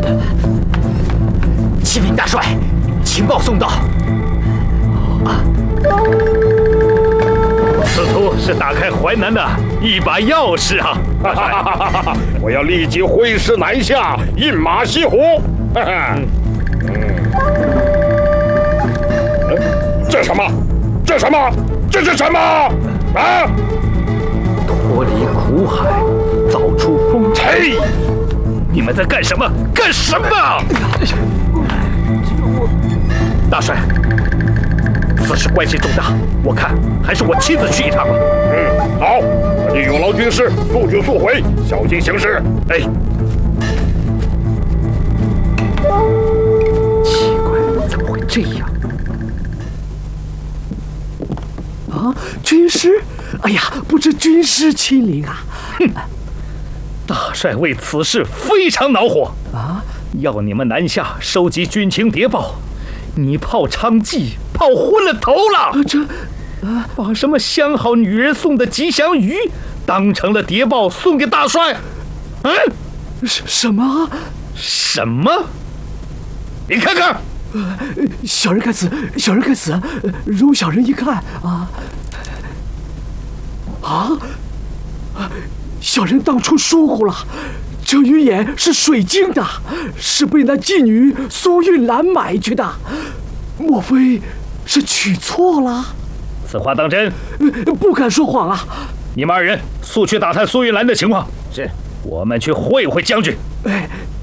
启禀大帅，情报送到。 此图是打开淮南的一把钥匙啊！ 我要立即挥师南下，饮马西湖。这什么？这什么？这是什么？啊！ 脱离苦海，早出风尘。你们在干什么？干什么？大帅，此事关系重大，我看还是我亲自去一趟吧。 好，我的有劳军师，速去速回，小心行事。 哎，奇怪，怎么会这样？ 啊，军师！哎呀，不知军师亲临啊！ 大帅为此事非常恼火啊， 要你们南下收集军情谍报。你炮娼妓，炮昏了头了！把什么相好女人送的吉祥鱼当成了谍报送给大帅？ 什么？ 什么？你看看， 小人该死，小人该死！容小人一看小人当初疏忽了。这鱼眼是水晶的，是被那妓女苏韵兰买去的，莫非是取错了？ 此话当真？ 不敢说谎啊！ 你们二人速去打探苏韵兰的情况。 是， 我们去会会将军。 哎。